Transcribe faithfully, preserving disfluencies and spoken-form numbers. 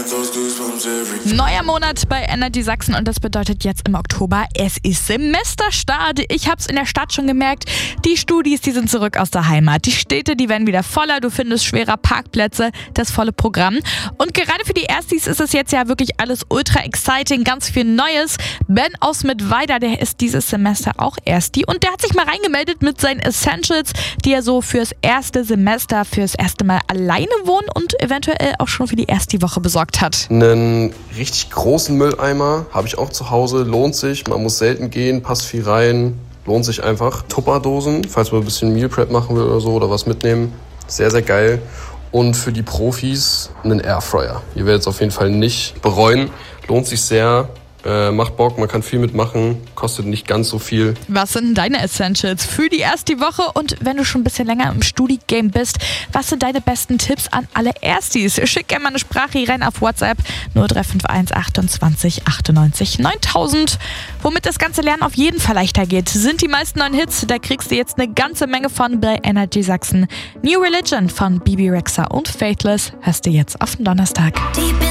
Neuer Monat bei Energy Sachsen und das bedeutet jetzt im Oktober, es ist Semesterstart. Ich hab's in der Stadt schon gemerkt, die Studis, die sind zurück aus der Heimat. Die Städte, die werden wieder voller, du findest schwerer Parkplätze, das volle Programm. Und gerade für die Erstis ist es jetzt ja wirklich alles ultra exciting, ganz viel Neues. Ben aus Mittweida, der ist dieses Semester auch Ersti und der hat sich mal reingemeldet mit seinen Essentials, die er so fürs erste Semester, fürs erste Mal alleine wohnen und eventuell auch schon für die Ersti-Woche besorgt hat. Einen richtig großen Mülleimer habe ich auch zu Hause, lohnt sich, man muss selten gehen, passt viel rein, lohnt sich einfach. Tupperdosen, falls man ein bisschen Meal Prep machen will oder so oder was mitnehmen, sehr, sehr geil. Und für die Profis einen Airfryer. Ihr werdet es auf jeden Fall nicht bereuen, lohnt sich sehr. Äh, macht Bock, man kann viel mitmachen, kostet nicht ganz so viel. Was sind deine Essentials für die erste Woche? Und wenn du schon ein bisschen länger im Studi-Game bist, was sind deine besten Tipps an alle Erstis? Schick gerne mal eine Sprache rein auf WhatsApp null drei fünf eins achtundzwanzig achtundneunzig neuntausend. Womit das ganze Lernen auf jeden Fall leichter geht, sind die meisten neuen Hits. Da kriegst du jetzt eine ganze Menge von bei Energy Sachsen. New Religion von Bibi Rexha und Faithless hörst du jetzt auf den Donnerstag.